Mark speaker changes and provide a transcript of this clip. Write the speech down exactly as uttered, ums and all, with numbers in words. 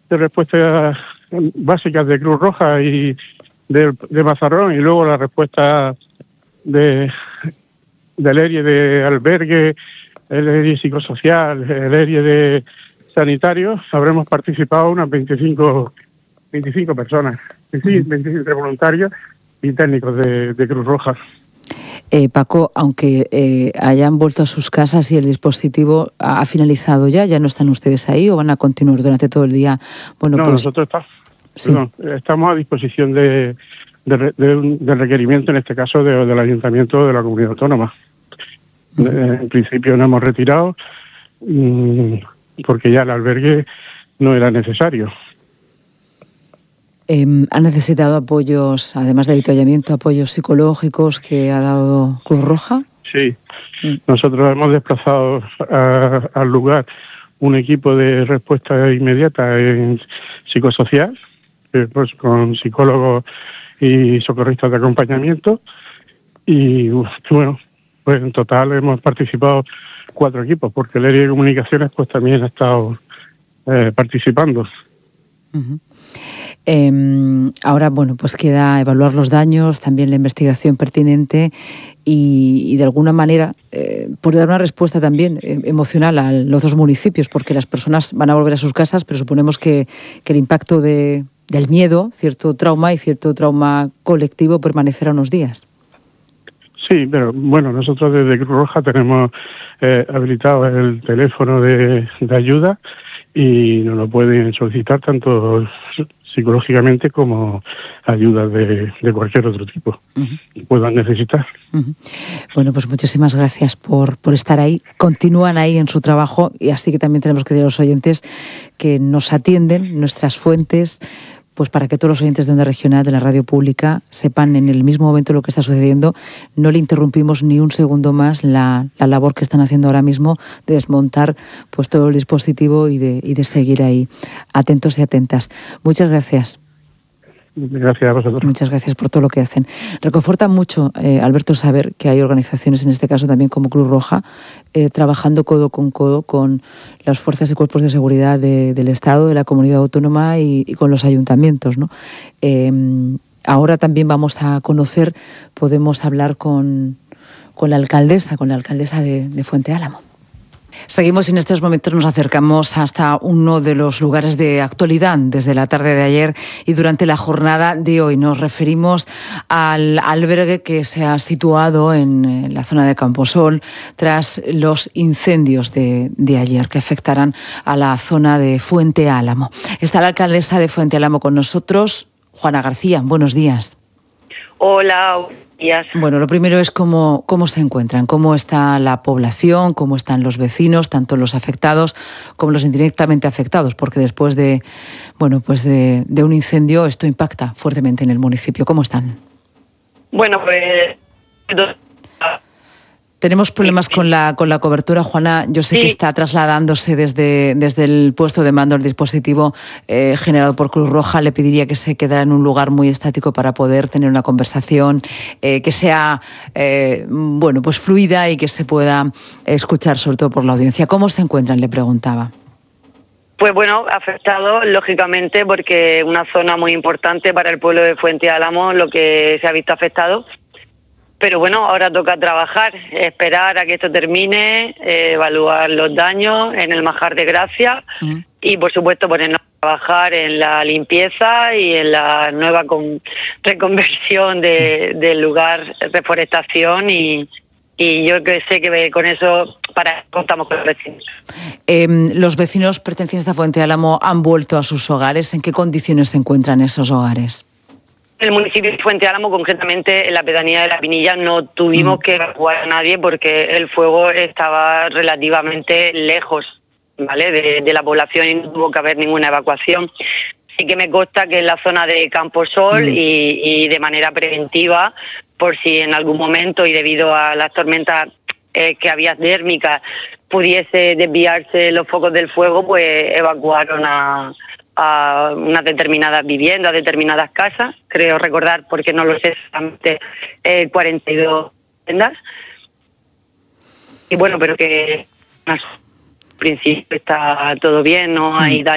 Speaker 1: de respuesta básicas de Cruz Roja y de, de Mazarrón, y luego la respuesta de del E R I E de albergue, el E R I E psicosocial, el E R I E de sanitario, habremos participado unas veinticinco, veinticinco personas, sí, veinticinco voluntarios y técnicos de, de Cruz Roja.
Speaker 2: Eh, Paco, aunque eh, hayan vuelto a sus casas y el dispositivo ha, ha finalizado ya, ¿ya no están ustedes ahí o van a continuar durante todo el día? Bueno,
Speaker 1: no,
Speaker 2: pues
Speaker 1: nosotros está,
Speaker 2: sí.
Speaker 1: no, estamos a disposición de, de, de, un, de requerimiento, en este caso, de, del Ayuntamiento de la Comunidad Autónoma. Uh-huh. En principio no hemos retirado mmm, porque ya el albergue no era necesario.
Speaker 2: Eh, ¿Ha necesitado apoyos, además de avituallamiento, apoyos psicológicos que ha dado Cruz Roja?
Speaker 1: Sí, mm. nosotros hemos desplazado a, al lugar un equipo de respuesta inmediata en psicosocial, eh, pues con psicólogos y socorristas de acompañamiento, y bueno, pues en total hemos participado cuatro equipos, porque el E R I E de Comunicaciones pues también ha estado eh, participando.
Speaker 2: Uh-huh. Eh, ahora, bueno, pues queda evaluar los daños, también la investigación pertinente y, y de alguna manera, eh, por dar una respuesta también eh, emocional a los dos municipios, porque las personas van a volver a sus casas, pero suponemos que, que el impacto de, del miedo, cierto trauma y cierto trauma colectivo permanecerá unos días.
Speaker 1: Sí, pero bueno, nosotros desde Cruz Roja tenemos eh, habilitado el teléfono de, de ayuda y nos lo pueden solicitar tanto psicológicamente como ayuda de, de cualquier otro tipo uh-huh. que puedan necesitar.
Speaker 2: Uh-huh. Bueno, pues muchísimas gracias por, por estar ahí. Continúan ahí en su trabajo y así que también tenemos que decir a los oyentes que nos atienden nuestras fuentes, pues para que todos los oyentes de Onda Regional, de la radio pública, sepan en el mismo momento lo que está sucediendo. No le interrumpimos ni un segundo más la, la labor que están haciendo ahora mismo de desmontar pues todo el dispositivo y de, y de seguir ahí atentos y atentas. Muchas gracias.
Speaker 1: Gracias a vosotros.
Speaker 2: Muchas gracias por todo lo que hacen. Reconforta mucho, eh, Alberto, saber que hay organizaciones, en este caso también como Cruz Roja, eh, trabajando codo con codo con las fuerzas y cuerpos de seguridad de, del Estado, de la comunidad autónoma y, y con los ayuntamientos, ¿no? Eh, ahora también vamos a conocer, podemos hablar con, con la alcaldesa, con la alcaldesa de, de Fuente Álamo. Seguimos, en estos momentos nos acercamos hasta uno de los lugares de actualidad desde la tarde de ayer y durante la jornada de hoy. Nos referimos al albergue que se ha situado en la zona de Camposol tras los incendios de, de ayer que afectarán a la zona de Fuente Álamo. Está la alcaldesa de Fuente Álamo con nosotros, Juana García. Buenos días.
Speaker 3: Hola.
Speaker 2: Bueno, lo primero es cómo, cómo se encuentran, cómo está la población, cómo están los vecinos, tanto los afectados como los indirectamente afectados, porque después de, bueno, pues de, de un incendio esto impacta fuertemente en el municipio. ¿Cómo están?
Speaker 3: Bueno, pues...
Speaker 2: Tenemos problemas con la con la cobertura, Juana. Yo sé
Speaker 3: sí.
Speaker 2: que está trasladándose desde, desde el puesto de mando el dispositivo eh, generado por Cruz Roja. Le pediría que se quedara en un lugar muy estático para poder tener una conversación eh, que sea eh, bueno, pues fluida y que se pueda escuchar, sobre todo por la audiencia. ¿Cómo se encuentran?, le preguntaba.
Speaker 3: Pues bueno, afectado, lógicamente, porque una zona muy importante para el pueblo de Fuente Álamo, lo que se ha visto afectado. Pero bueno, ahora toca trabajar, esperar a que esto termine, eh, evaluar los daños en el Manjar de Gracia uh-huh. y, por supuesto, ponernos a trabajar en la limpieza y en la nueva con, reconversión de, del lugar, reforestación y, y yo que sé que con eso para contamos con los vecinos.
Speaker 2: Eh, ¿Los vecinos pertenecientes a Fuente Álamo han vuelto a sus hogares? ¿En qué condiciones se encuentran esos hogares?
Speaker 3: En el municipio de Fuente Álamo, concretamente en la pedanía de La Pinilla, no tuvimos mm. que evacuar a nadie porque el fuego estaba relativamente lejos, ¿vale?, de, de la población y no tuvo que haber ninguna evacuación. Sí que me consta que en la zona de Camposol mm. y, y de manera preventiva, por si en algún momento y debido a las tormentas eh, que había térmicas pudiese desviarse los focos del fuego, pues evacuaron a... a unas determinadas viviendas, determinadas casas, creo recordar, porque no lo sé exactamente, eh, cuarenta y dos viviendas. Y bueno, pero que en principio está todo bien, no hay daño.